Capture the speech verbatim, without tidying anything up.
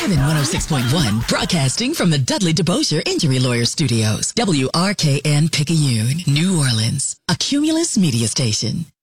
Kevin one oh six point one, broadcasting from the Dudley DeBosier Injury Lawyer Studios. W R K N Picayune, New Orleans, a Cumulus media station.